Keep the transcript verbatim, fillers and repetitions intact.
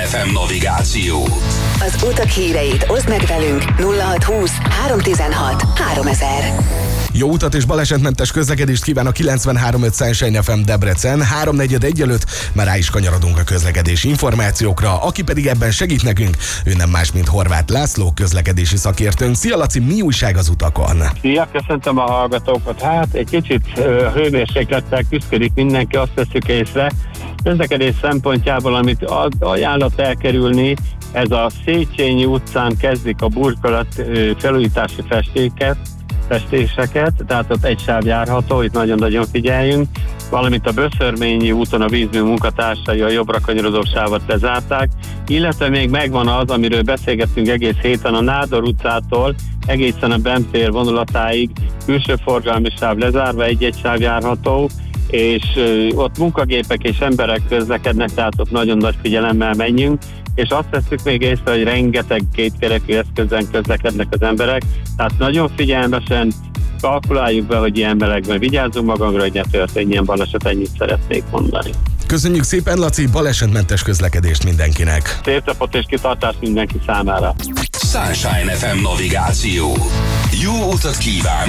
ef em navigáció. Az utak híreit oszd meg velünk nulla hatszázhúsz háromszáztizenhat háromezer. Jó utat és balesetmentes közlekedést kíván a kilencvenhárom öt Sunshine ef em Debrecen. háromnegyed egy előtt már rá is kanyarodunk a közlekedési információkra. Aki pedig ebben segít nekünk, ő nem más, mint Horváth László, közlekedési szakértőnk. Szia Laci, mi újság az utakon? Szia, köszöntöm a hallgatókat. Hát egy kicsit uh, hőmérséklettel küzdik mindenki, azt veszük észre. Közlekedés szempontjából, amit ajánlott elkerülni, ez a Széchenyi utcán kezdik a burkolat uh, felújítási festéket, festéseket, tehát ott egy sáv járható, itt nagyon-nagyon figyeljünk, valamint a Böszörményi úton a vízmű munkatársai a jobbra kanyarodó sávot lezárták, illetve még megvan az, amiről beszélgettünk egész héten, a Nádor utcától egészen a Bemptér vonulatáig külső forgalmi sáv lezárva, egy-egy sáv járható, és ott munkagépek és emberek közlekednek, tehát ott nagyon nagy figyelemmel menjünk, és azt veszük még észre, hogy rengeteg kétkerekű eszközben közlekednek az emberek, tehát nagyon figyelmesen kalkuláljuk be, hogy ilyen melegben vigyázzunk magunkra, hogy ne történjen baleset, ennyit szeretnék mondani. Köszönjük szépen, Laci, balesetmentes közlekedést mindenkinek! Szép napot és kitartást mindenki számára! Sunshine ef em navigáció. Jó utat kívánok!